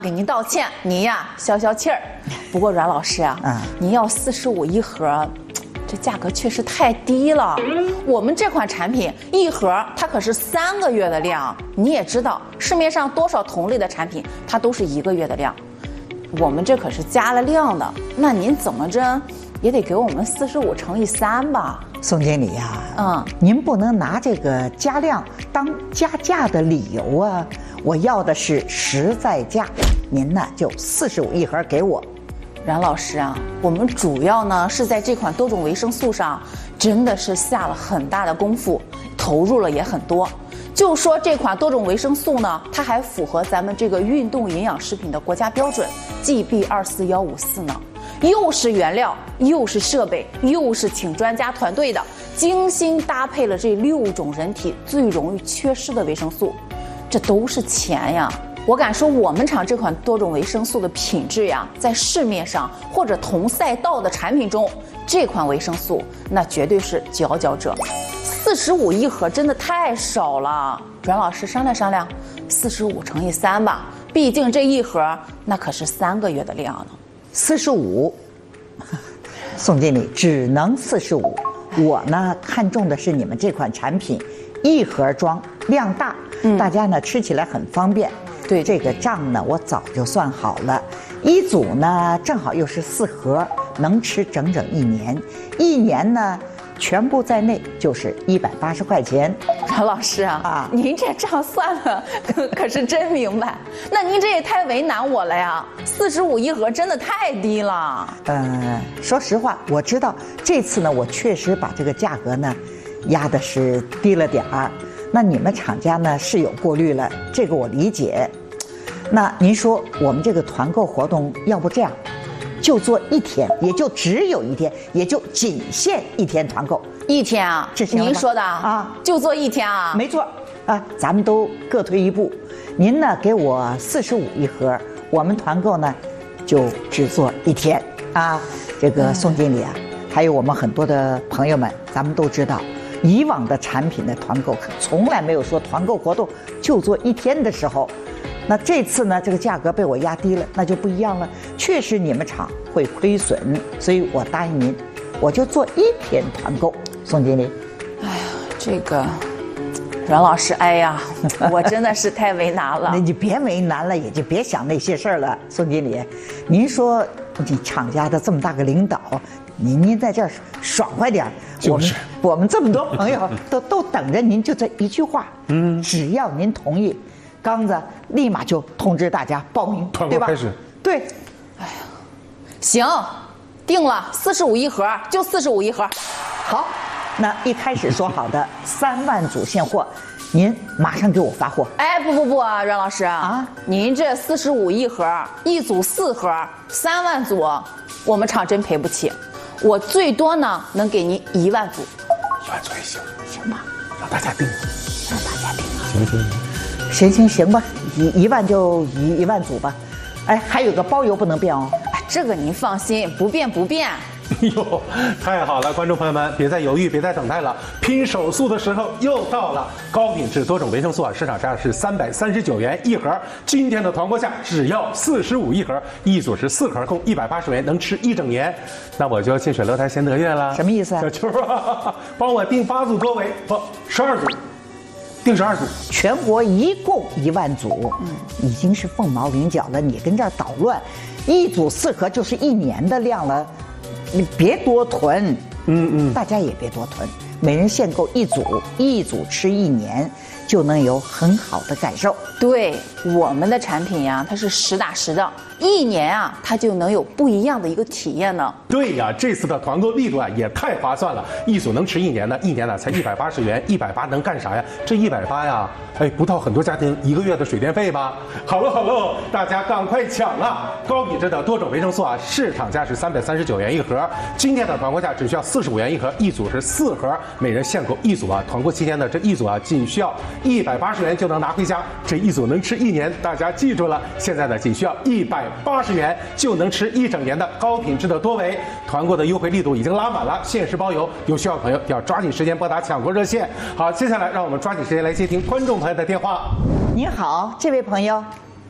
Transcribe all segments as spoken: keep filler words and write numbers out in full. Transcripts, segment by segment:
给您道歉，您呀消消气儿。不过阮老师啊，嗯，您要四十五一盒，这价格确实太低了。我们这款产品一盒它可是三个月的量，你也知道市面上多少同类的产品它都是一个月的量，我们这可是加了量的。那您怎么着也得给我们四十五乘以三吧？ 宋经理呀，嗯，您不能拿这个加量当加价的理由啊！我要的是实在价，您呢就四十五一盒给我。 阮老师啊，我们主要呢是在这款多种维生素上，真的是下了很大的功夫，投入了也很多。就说这款多种维生素呢，它还符合咱们这个运动营养食品的国家标准 G B 二四一五四呢。又是原料，又是设备，又是请专家团队的，精心搭配了这六种人体最容易缺失的维生素，这都是钱呀！我敢说，我们厂这款多种维生素的品质呀，在市面上或者同赛道的产品中，这款维生素那绝对是佼佼者。四十五一盒真的太少了，阮老师商量商量，四十五乘以三吧，毕竟这一盒那可是三个月的量呢。 四十五，宋经理只能四十五。我呢看中的是你们这款产品，一盒装，量大，嗯、大家呢吃起来很方便。对，这个账呢我早就算好了，一组呢正好又是四盒，能吃整整一年。一年呢全部在内就是一百八十块钱。 阮老师啊，啊您这账算的可可是真明白。那您这也太为难我了呀！四十五一盒真的太低了。 呃，说实话，我知道这次呢，我确实把这个价格呢压的是低了点儿。那你们厂家呢是有过滤了，这个我理解。那您说我们这个团购活动，要不这样？就做一天，也就只有一天，也就仅限一天团购。 一天啊？ 这行您说的啊？就做一天啊？ 没错啊，咱们都各退一步。您呢给我四十五一盒，我们团购呢就只做一天啊。这个宋经理啊，还有我们很多的朋友们，咱们都知道，以往的产品的团购从来没有说团购活动就做一天的时候。那这次呢，这个价格被我压低了，那就不一样了。确实你们厂会亏损，所以我答应您，我就做一天团购。宋经理， 哎呀，这个阮老师，哎呀，我真的是太为难了。 那你别为难了，也就别想那些事儿了。宋经理，您说你厂家的这么大个领导，您您在这儿爽快点儿。 就是、 我们我们这么多朋友都都等着您就这一句话，嗯，只要您同意。刚子立马就通知大家报名， 团购开始。 对， 哎呀，行，定了，四十五一盒，就四十五一盒。 好，那一开始说好的三万组现货，您马上给我发货。 哎，不不不啊，阮老师啊，您这四十五一盒，一组四盒，三万组，我们厂真赔不起。我最多呢能给您一万组。 一万组也行， 行吧？ 让大家定， 让大家定。 行行。 行行行吧，一一万就一一万组吧，哎，还有个包邮不能变哦。 哎，这个您放心，不变不变。 哎呦，太好了，观众朋友们，别再犹豫，别再等待了，拼手速的时候又到了。高品质多种维生素啊，市场价是三百三十九元一盒，今天的团购价只要四十五一盒，一组是四盒，共一百八十元，能吃一整年。那我就近水楼台先得月了。 什么意思啊？ 小秋啊，帮我订八组多维，不，十二组。定十二组， 全国一共一万组，嗯，已经是凤毛麟角了。你跟这儿捣乱，一组四盒就是一年的量了，你别多囤，嗯嗯，大家也别多囤，每人限购一组，一组吃一年，就能有很好的感受。 对，我们的产品呀，它是实打实的，一年啊，它就能有不一样的一个体验呢。 对呀，这次的团购力度啊也太划算了，一组能吃一年呢，一年呢才一百八十元，一百八能干啥呀？这一百八呀，哎，不到很多家庭一个月的水电费吧？好了好了，大家赶快抢了！高品质的多种维生素啊，市场价是三百三十九元一盒，今天的团购价只需要四十五元一盒，一组是四盒，每人限购一组啊。团购期间的这一组啊，仅需要一百八十元就能拿回家，这一组能吃一年，大家记住了，现在呢仅需要一百八十元就能吃一整年的高品质的多维。团购的优惠力度已经拉满了，限时包邮，有需要的朋友要抓紧时间拨打抢购热线。好，接下来让我们抓紧时间来接听观众朋友的电话。 您好，这位朋友。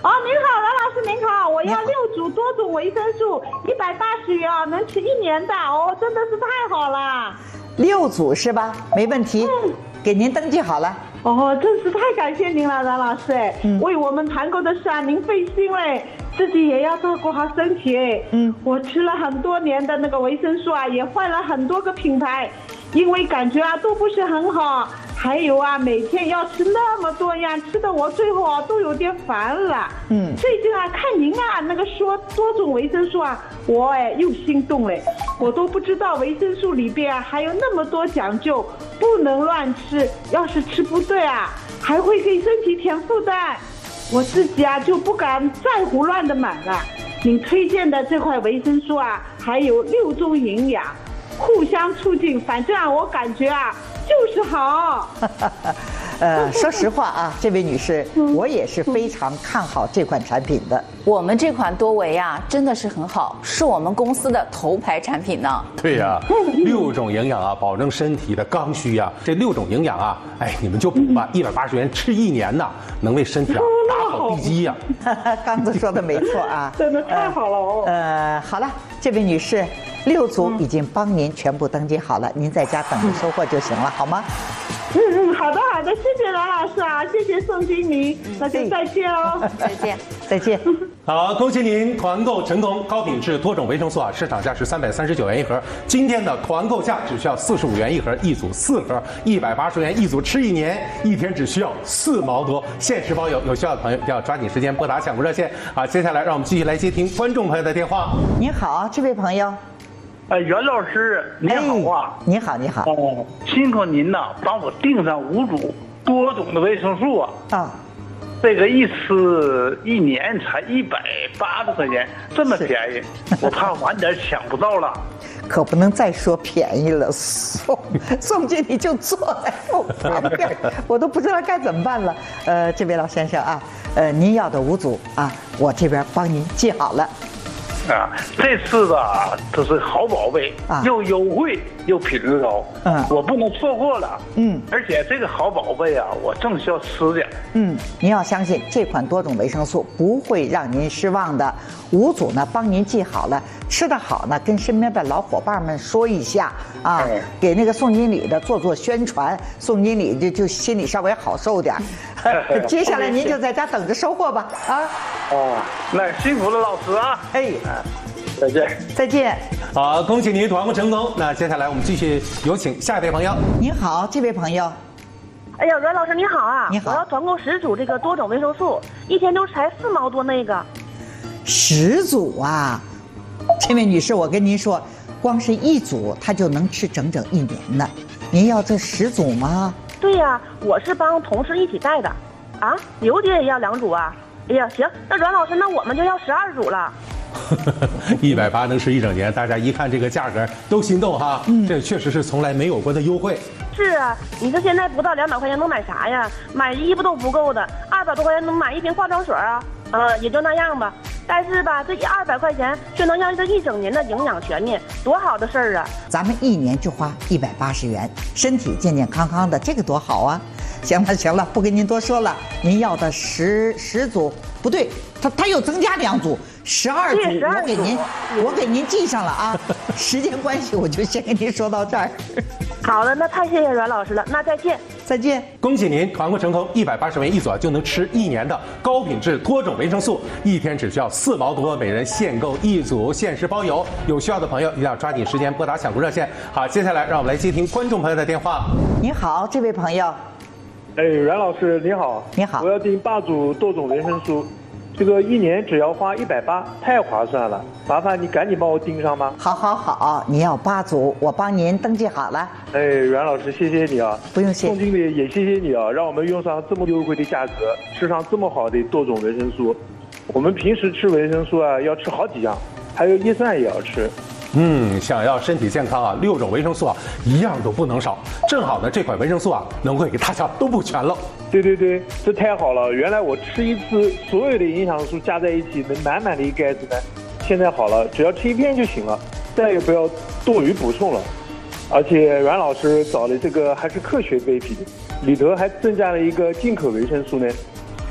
哦，您好，阮老师您好，我要六组多种维生素，一百八十元啊，能吃一年的哦，真的是太好了。 六组是吧？没问题，嗯、给您登记好了。 哦，真是太感谢您了，阮老师哎，嗯、为我们团购的事啊，您费心嘞，自己也要照顾好身体哎。嗯，我吃了很多年的那个维生素啊，也换了很多个品牌，因为感觉啊都不是很好。还有啊，每天要吃那么多样，吃的我最后啊都有点烦了。嗯，最近啊看您啊那个说多种维生素啊，我哎又心动嘞。我都不知道维生素里边啊还有那么多讲究，不能乱吃，要是吃不对啊，还会给身体添负担。我自己啊就不敢再胡乱的买了。您推荐的这块维生素啊，还有六种营养，互相促进，反正啊我感觉啊。就是好， 呃，说实话啊，这位女士，我也是非常看好这款产品的。 我们这款多维啊，真的是很好，是我们公司的头牌产品呢。 对呀、啊，六种营养啊，保证身体的刚需啊。这六种营养啊，哎，你们就补吧，一百八十元吃一年呐，能为身体啊打好地基呀、 啊。刚子说的没错啊， 真的太好了哦。 呃，呃好了，这位女士。六组已经帮您全部登记好了，您在家等着收货就行了，好吗？ 嗯嗯，好的好的，谢谢阮老师啊，谢谢宋经理，那就再见哦， 再见再见。 好，恭喜您团购成功，高品质多种维生素啊，市场价是三百三十九元一盒，今天的团购价只需要四十五元一盒，一组四盒，一百八十元一组，吃一年，一天只需要四毛多，限时包邮，有需要的朋友一定要抓紧时间拨打抢购热线。好，接下来让我们继续来接听观众朋友的电话。 您好，这位朋友。 哎，袁老师您好啊！ 你好，你好。 哦，辛苦您呐，帮我订上五组多种的维生素啊！ 啊， 这个一吃一年才一百八十块钱，这么便宜，我怕晚点抢不到了。 可不能再说便宜了，宋宋经理就坐在我旁边，我都不知道该怎么办了。呃，这位老先生啊，呃，您要的五组啊，我这边帮您记好了。 啊，这次的这是好宝贝，啊、又优惠又品质高，嗯，我不能错过了，嗯，而且这个好宝贝啊，我正需要吃点， 嗯，您要相信这款多种维生素不会让您失望的。五组呢，帮您记好了，吃得好呢，跟身边的老伙伴们说一下啊，嗯、给那个宋经理的做做宣传，宋经理就就心里稍微好受点。接下来您就在家等着收货吧，啊。 哦，那辛苦了老师啊， 哎， 再见， 再见。 好，恭喜您团购成功。那接下来我们继续有请下一位朋友。 您好，这位朋友。 哎呀，阮老师你好啊！ 你好， 我要团购十组这个多种维生素，一天都才四毛多那个。 十组啊，这位女士，我跟您说，光是一组它就能吃整整一年呢。您要这十组吗？ 对呀、啊，我是帮同事一起带的。啊，刘姐也要两组啊？哎呀，行，那阮老师，那我们就要十二组了。 一百八能吃一整年，大家一看这个价格都心动哈。嗯，这确实是从来没有过的优惠。 是啊，你说现在不到两百块钱能买啥呀？买衣服都不够的，二百多块钱能买一瓶化妆水啊？呃，也就那样吧。但是吧，这一二百块钱却能让这一整年的营养全面，多好的事儿啊！ 咱们一年就花一百八十元，身体健健康康的，这个多好啊！行了行了，不跟您多说了，您要的十十组不对，他他又增加两组，十二组，我给您我给您记上了啊。时间关系，我就先跟您说到这儿。 好的，那太谢谢阮老师了，那再见。 再见！ 恭喜您团购成功，一百八十元一组就能吃一年的高品质多种维生素，一天只需要四毛多，每人限购一组，限时包邮。有需要的朋友一定要抓紧时间拨打抢购热线。好，接下来让我们来接听观众朋友的电话。 你好，这位朋友。 哎，阮老师你好。 你好。 我要订八组多种维生素，这个一年只要花一百八，太划算了，麻烦你赶紧帮我订上吗？ 好，好，好，你要八组，我帮您登记好了。 哎，阮老师，谢谢你啊！ 不用谢。 宋经理也谢谢你啊，让我们用上这么优惠的价格，吃上这么好的多种维生素。我们平时吃维生素啊，要吃好几样，还有叶酸也要吃。 嗯，想要身体健康啊，六种维生素啊，一样都不能少。正好呢，这款维生素啊，能够给大家都补全了。 对对对，这太好了！原来我吃一次，所有的营养素加在一起，能满满的一盖子呢。现在好了，只要吃一片就行了，再也不要多余补充了。而且阮老师找的这个还是科学配比的，里头还增加了一个进口维生素呢。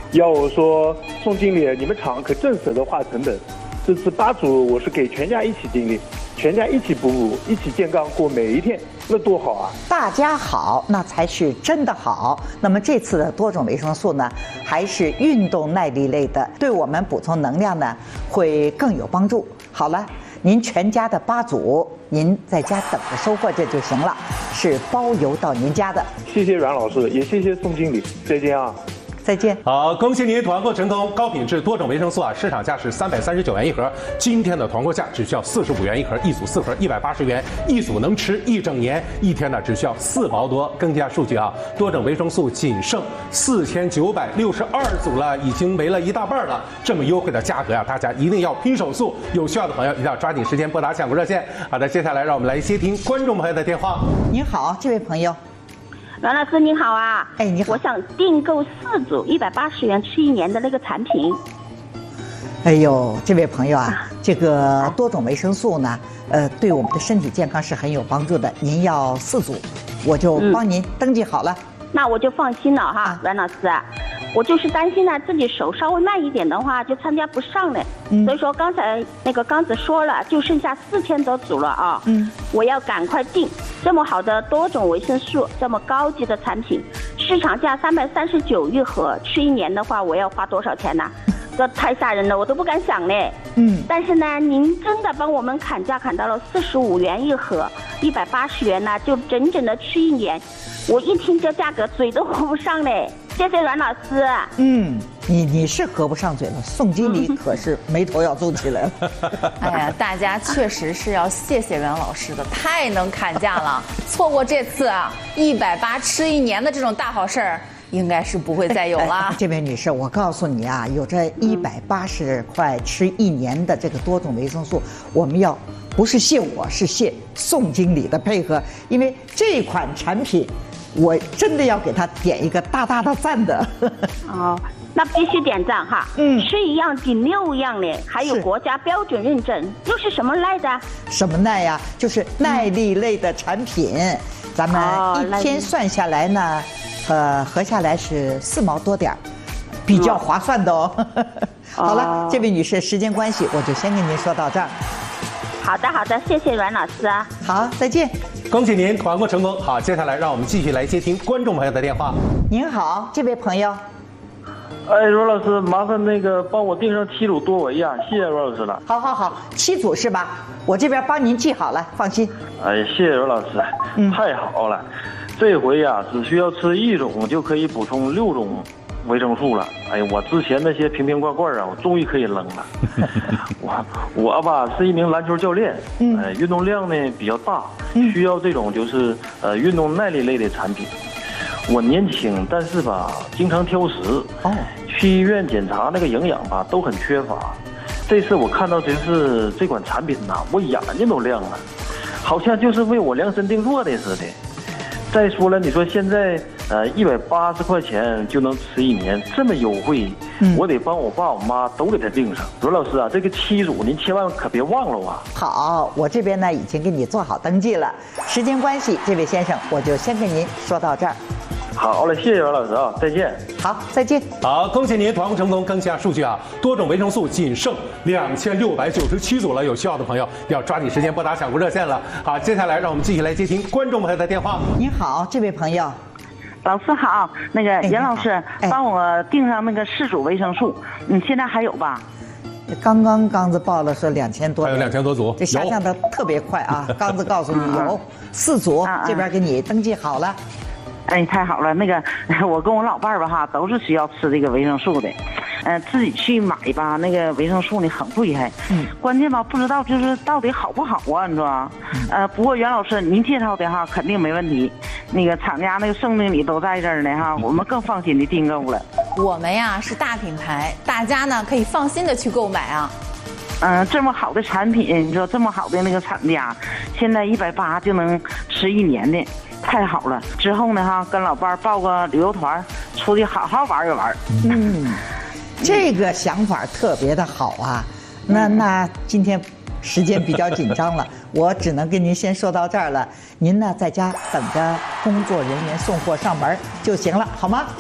要我说，宋经理，你们厂可真舍得花成本。这次八组我是给全家一起经历，全家一起哺乳，一起健康过每一天，那多好啊！ 大家好，那才是真的好。那么这次的多种维生素呢，还是运动耐力类的，对我们补充能量呢会更有帮助。好了，您全家的八组，您在家等着收货这就行了，是包邮到您家的。 谢谢阮老师，也谢谢宋经理，再见啊！ 再见。 好，恭喜您团购成功！高品质多种维生素啊，市场价是三百三十九元一盒，今天的团购价只需要四十五元一盒，一组四盒一百八十元，一组能吃一整年，一天呢只需要四毛多。更加数据啊，多种维生素仅剩四千九百六十二组了，已经没了一大半了。这么优惠的价格呀、啊，大家一定要拼手速。有需要的朋友一定要抓紧时间拨打抢购热线。好的，接下来让我们来接听观众朋友的电话。 您好，这位朋友。 阮老师您好啊， 哎你好， 我想订购四组一百八十元吃一年的那个产品。 哎呦，这位朋友啊，啊这个多种维生素呢，呃，对我们的身体健康是很有帮助的。您要四组，我就帮您登记好了。 嗯、那我就放心了哈，啊、阮老师。我就是担心呢，自己手稍微慢一点的话，就参加不上了。嗯、所以说刚才那个刚子说了，就剩下四千多组了啊。嗯，我要赶快订。这么好的多种维生素，这么高级的产品，市场价三百三十九一盒，吃一年的话，我要花多少钱呢？这太吓人了，我都不敢想嘞。嗯，但是呢，您真的帮我们砍价砍到了四十五元一盒，一百八十元呢，就整整的吃一年。我一听这价格，嘴都合不上嘞。谢谢阮老师。 嗯，你你是合不上嘴了，宋经理可是眉头要皱起来了。 哎呀，大家确实是要谢谢阮老师的，太能砍价了。错过这次啊，一百八吃一年的这种大好事儿，应该是不会再有了。 哎、这位女士，我告诉你啊，有这一百八十块吃一年的这个多种维生素，我们要不是谢我，是谢宋经理的配合，因为这款产品。我真的要给他点一个大大的赞的。 哦，那必须点赞哈。嗯，吃一样顶六样嘞，还有国家标准认证，又是什么耐的？ 什么耐呀？就是耐力类的产品。嗯、咱们一天算下来呢，呃，合下来是四毛多点儿，比较划算的哦。嗯、好了，哦、这位女士，时间关系，我就先跟您说到这儿。 好的，好的，谢谢阮老师啊。 好，再见。 恭喜您团购成功。好，接下来让我们继续来接听观众朋友的电话。 您好，这位朋友。 哎，阮老师，麻烦那个帮我订上七组多我一样，谢谢阮老师了。 好好好，七组是吧？我这边帮您记好了，放心。 哎，谢谢阮老师，嗯，太好了，这回呀、啊，只需要吃一种就可以补充六种维生素了。哎呀，我之前那些瓶瓶罐罐啊，我终于可以扔了。我我吧是一名篮球教练，嗯，呃，运动量呢比较大，需要这种就是呃运动耐力类的产品。我年轻，但是吧经常挑食，哦，去医院检查那个营养吧都很缺乏。这次我看到就是这款产品呐、啊，我眼睛都亮了，好像就是为我量身定做的似的。再说了，你说现在呃一百八十块钱就能吃一年，这么优惠，嗯、我得帮我爸我妈都给他订上。罗老师啊，这个七组您千万可别忘了啊！ 好，我这边呢已经给你做好登记了。时间关系，这位先生我就先跟您说到这儿。 好嘞，谢谢罗老师啊，再见。 好，再见。 好，恭喜您团购成功。更新下数据啊，多种维生素仅剩两千六百九十七组了，有需要的朋友要抓紧时间拨打抢购热线了。好，接下来让我们继续来接听观众朋友的电话。 您好，这位朋友。 老师好，那个严老师、哎、帮我订上那个四组维生素，嗯，现在还有吧？ 刚刚刚子报了说两千多， 还有两千多组， 这下降的特别快啊！刚子告诉你有四组，啊、这边给你登记好了。 哎，太好了！那个我跟我老伴儿吧哈，都是需要吃这个维生素的，嗯、呃，自己去买吧，那个维生素呢很贵还，嗯，关键吧不知道就是到底好不好啊，你知道吗？呃，不过袁老师您介绍的哈肯定没问题，那个厂家那个圣经理都在这儿呢哈，我们更放心的订购了。 我们呀是大品牌，大家呢可以放心的去购买啊。 嗯、呃，这么好的产品，你说这么好的那个厂家，现在一百八就能吃一年的。太好了！之后呢，哈，跟老伴儿报个旅游团，出去好好玩一玩。 嗯，这个想法特别的好啊。那那今天时间比较紧张了，我只能跟您先说到这儿了。您呢，在家等着工作人员送货上门就行了，好吗？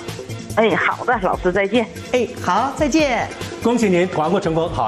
哎，好的，老师再见。 哎，好，再见。 恭喜您团购成功，好。